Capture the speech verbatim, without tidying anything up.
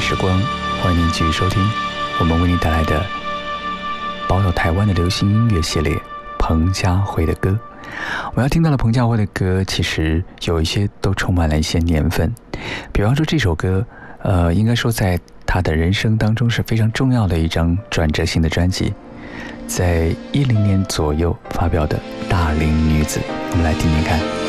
时光，欢迎您继续收听我们为您带来的宝岛台湾的流行音乐系列彭佳慧的歌。我要听到了彭佳慧的歌，其实有一些都充满了一些年份，比方说这首歌呃，应该说在她的人生当中是非常重要的一张转折性的专辑，在一零年左右发表的《大龄女子》，我们来听听看。